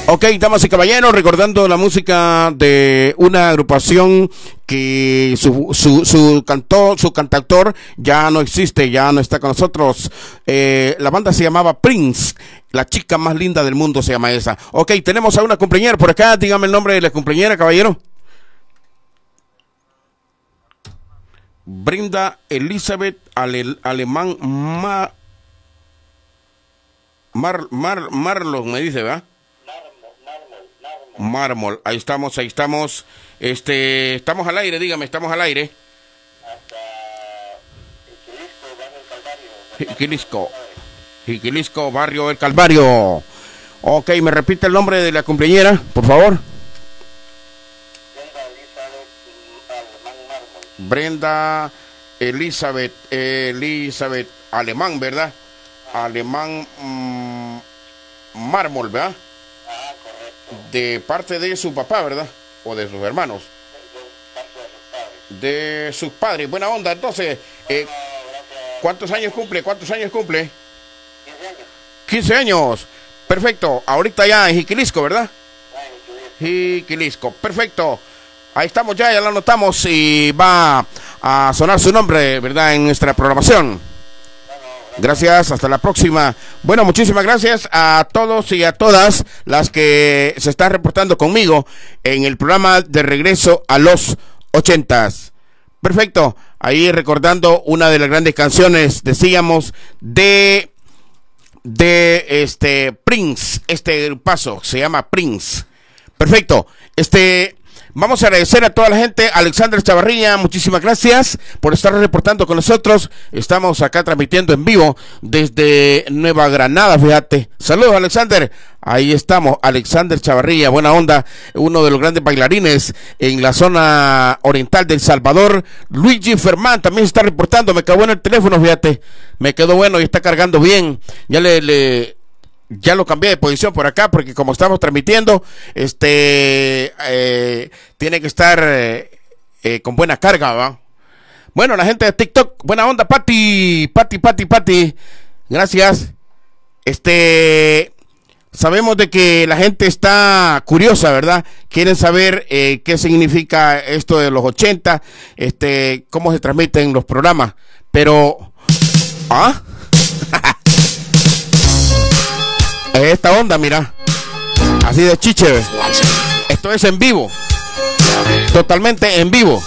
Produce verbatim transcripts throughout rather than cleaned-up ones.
Ok, damas y caballeros, recordando la música de una agrupación que su, su, su, cantó, su cantautor ya no existe, ya no está con nosotros. Eh, la banda se llamaba Prince, la chica más linda del mundo se llama esa. Ok, tenemos a una cumpleañera por acá, dígame el nombre de la cumpleañera, caballero. Brenda Elizabeth Ale, Alemán Ma, Mar, Mar, Marlon, me dice, ¿verdad? Mármol, ahí estamos, ahí estamos, este, estamos al aire, dígame, estamos al aire. Hasta Jiquilisco, Jiquilisco, barrio El Calvario. Ok, me repite el nombre de la cumpleañera, por favor. Brenda Elizabeth, Elizabeth Alemán, ¿verdad? Alemán mmm, Mármol, ¿verdad? De parte de su papá, ¿verdad? O de sus hermanos. De sus padres. Buena onda. Entonces, eh, ¿cuántos años cumple? ¿Cuántos años cumple? quince años. Perfecto. Ahorita ya en Jiquilisco, ¿verdad? Jiquilisco. Perfecto. Ahí estamos ya, ya lo anotamos y va a sonar su nombre, ¿verdad? En nuestra programación. Gracias, hasta la próxima. Bueno, muchísimas gracias a todos y a todas las que se están reportando conmigo en el programa de regreso a los ochentas. Perfecto, ahí recordando una de las grandes canciones, decíamos, de de este Prince, este paso se llama Prince. Perfecto, este... Vamos a agradecer a toda la gente. Alexander Chavarría, muchísimas gracias por estar reportando con nosotros. Estamos acá transmitiendo en vivo desde Nueva Granada, fíjate. Saludos, Alexander. Ahí estamos, Alexander Chavarría, buena onda, uno de los grandes bailarines en la zona oriental de El Salvador. Luigi Fermán también está reportando. Me quedó bueno el teléfono, fíjate. Me quedó bueno y está cargando bien. Ya le... le Ya lo cambié de posición por acá porque como estamos transmitiendo, este eh, tiene que estar eh, eh, con buena carga, ¿va? Bueno, la gente de TikTok, buena onda, Pati, Pati, Pati, Pati, gracias. Este, sabemos de que la gente está curiosa, ¿verdad? Quieren saber eh, qué significa esto de los ochenta, este, cómo se transmiten los programas, pero, ¿ah? Esta onda, mira, así de chiche, ¿ves? Esto es en vivo, totalmente en vivo.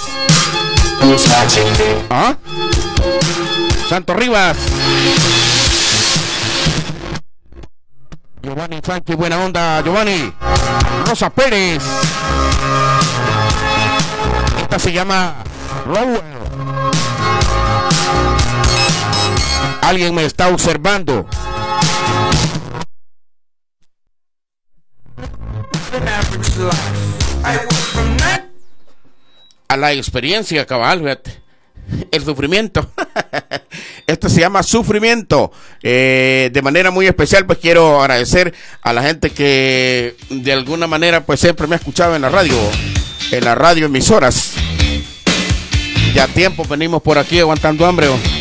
¿Ah? Santo Rivas, Giovanni Frankie, buena onda, Giovanni. Rosa Pérez, esta se llama Rowell. Alguien me está observando. A la experiencia cabal, fíjate. El sufrimiento. Esto se llama sufrimiento. Eh, de manera muy especial, pues quiero agradecer a la gente que de alguna manera pues siempre me ha escuchado en la radio, en la radio emisoras. Ya tiempo venimos por aquí aguantando hambre, ¿o?